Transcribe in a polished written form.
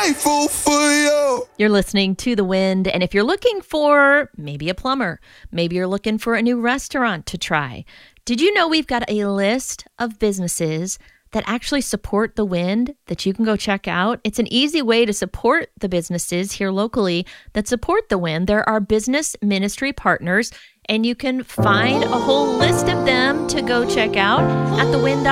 grateful for you. You're listening to The Wind, and if you're looking for maybe a plumber, maybe you're looking for a new restaurant to try, did you know we've got a list of businesses that actually support The Wind that you can go check out? It's an easy way to support the businesses here locally that support The Wind. There are business ministry partners, and you can find a whole list of them to go check out at thewind.com.